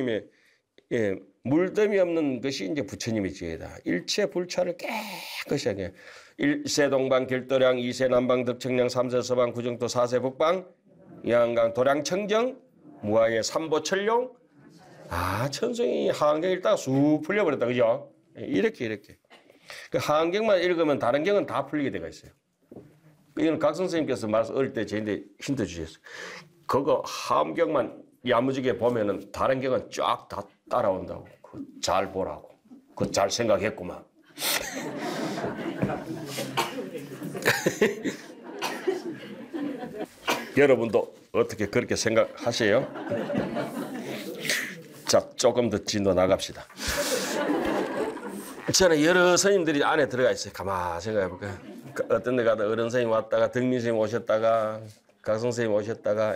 부처님의 물덤이 없는 것이 이제 부처님의 지혜다. 일체 불찰을 깨끗이 하게. 1세 동방 길도량, 2세 남방 덕청량, 3세 서방 구정도, 4세 북방 양강 도량 청정 무아의 삼보철룡. 천성이 하안경 읽다가 쑥 풀려버렸다. 그죠? 이렇게. 그 하안경만 읽으면 다른 경은 다 풀리게 되어 있어요. 이건 각 선생님께서 어릴 때 저희한테 힌트 주셨어요. 그거 하안경만 야무지게 보면은 다른 경은 쫙 다 따라온다고. 그거 잘 보라고. 그거 잘 생각했구만. 여러분도 어떻게 그렇게 생각하세요? 자, 조금 더 진도 나갑시다. 저는 여러 스님들이 안에 들어가 있어요. 가만 생각해볼까요? 어떤 데 가다 어른 스님 왔다가 덕민 스님 오셨다가 각성 스님 오셨다가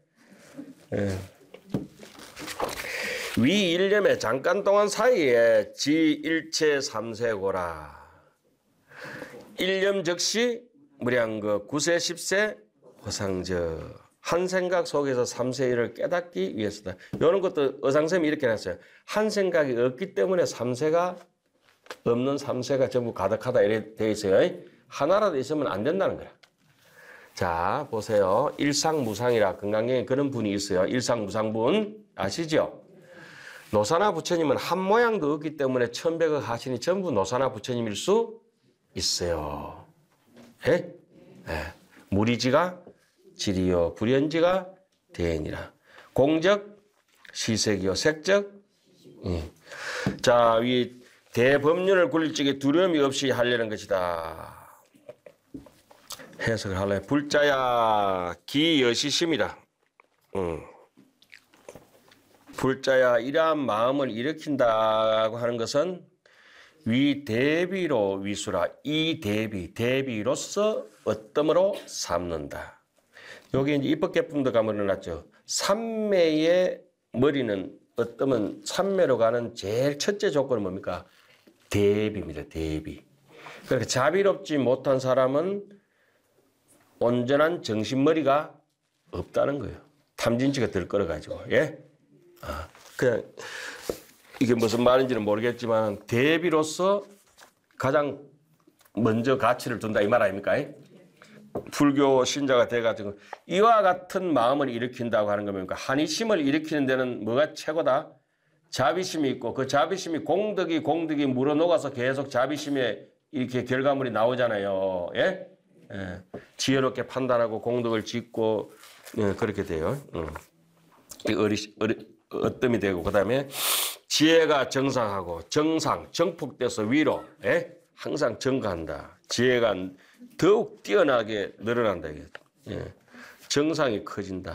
위 일념의 잠깐 동안 사이에 지 일체 삼세고라. 일념 즉시 무량거 9세 10세 허상저. 한 생각 속에서 삼세일을 깨닫기 위해서다. 이런 것도 의상쌤이 이렇게 해놨어요. 한 생각이 없기 때문에 삼세가 없는 삼세가 전부 가득하다 이렇게 되어 있어요. 하나라도 있으면 안 된다는 거야. 자, 보세요. 일상무상이라 건강경에 그런 분이 있어요. 일상무상분 아시죠? 노사나 부처님은 한 모양도 없기 때문에 천백억 하신이 전부 노사나 부처님일 수 있어요. 무리지가 지리요 불연지가 대행이라. 공적 시색이요 색적. 자, 이 대법륜을 굴릴 적에 두려움이 없이 하려는 것이다. 해석을 하려면 불자야 기여시심이라. 불자야 이러한 마음을 일으킨다고 하는 것은 위 대비로 위수라. 이 대비로서 어뜸으로 삼는다. 여기 이제 입법개품도 가면 일어났죠. 삼매의 머리는 어떠면 삼매로 가는 제일 첫째 조건은 뭡니까? 대비입니다. 대비. 그러니까 자비롭지 못한 사람은 온전한 정신머리가 없다는 거예요. 탐진치가 들끓어가지고. 그냥 이게 무슨 말인지는 모르겠지만 대비로서 가장 먼저 가치를 둔다 이 말 아닙니까? 불교 신자가 돼가지고 이와 같은 마음을 일으킨다고 하는 겁니까? 한의심을 일으키는 데는 뭐가 최고다? 자비심이 있고 그 자비심이 공덕이 물어녹아서 계속 자비심에 이렇게 결과물이 나오잖아요. 지혜롭게 판단하고 공덕을 짓고 그렇게 돼요. 어뜸이 되고 그 다음에 지혜가 정상하고 정폭돼서 위로 항상 증가한다. 지혜가 더욱 뛰어나게 늘어난다. 정상이 커진다.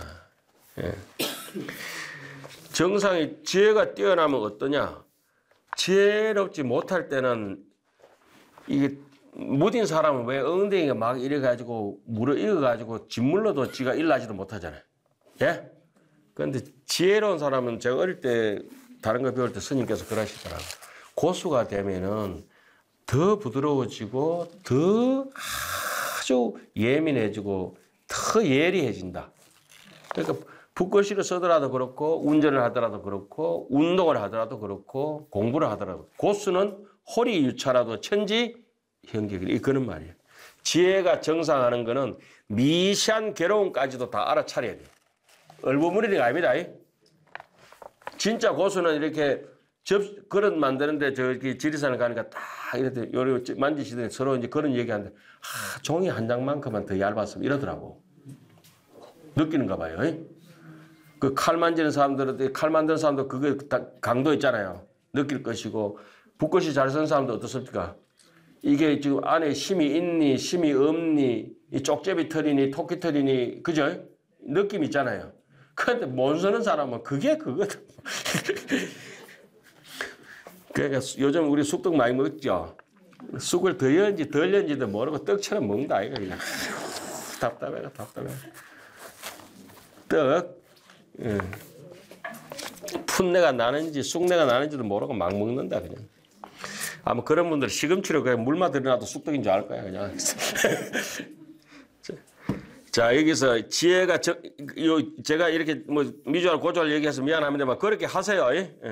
정상이 지혜가 뛰어나면 어떠냐? 지혜롭지 못할 때는 이게 무딘 사람은 왜 엉덩이가 막 이래가지고 물어 익어가지고 짓물러도 지가 일나지도 못하잖아요. 그런데 지혜로운 사람은 제가 어릴 때 다른 거 배울 때 스님께서 그러시더라고요. 고수가 되면은 더 부드러워지고 더 아주 예민해지고 더 예리해진다. 그러니까 붓글씨를 쓰더라도 그렇고 운전을 하더라도 그렇고 운동을 하더라도 그렇고 공부를 하더라도 고수는 호리유차라도 천지형객이라 그런 말이에요. 지혜가 정상하는 거는 미시한 괴로움까지도 다 알아차려야 돼요. 얼버무리가 아닙니다. 진짜 고수는 이렇게 그릇 만드는데 저기 지리산을 가니까 딱 이렇게 요리 만지시더니 서로 이제 그런 얘기하는데 종이 한 장만큼만 더 얇았으면 이러더라고. 느끼는가 봐요. 그 칼 만지는 사람들은 칼 만드는 사람도 그게 강도 있잖아요. 느낄 것이고 붓글씨 잘 쓰는 사람도 어떻습니까? 이게 지금 안에 힘이 있니 힘이 없니 이 쪽제비 털이니 토끼 털이니 그죠? 느낌 있잖아요. 그런데 못 쓰는 사람은 그게 그거든. 그러니까 요즘 우리 쑥떡 많이 먹죠. 쑥을 더 연지 덜 연지도 모르고 떡처럼 먹는다 이거 그냥. 답답해. 떡 풋내가 나는지 쑥내가 나는지도 모르고 막 먹는다 그냥. 아마 그런 분들 시금치로 그냥 물만 들여놔도 쑥떡인 줄 알 거야 그냥. 자, 여기서 지혜가 제가 이렇게 뭐 미주알 고주알 얘기해서 미안합니다만 그렇게 하세요. 예?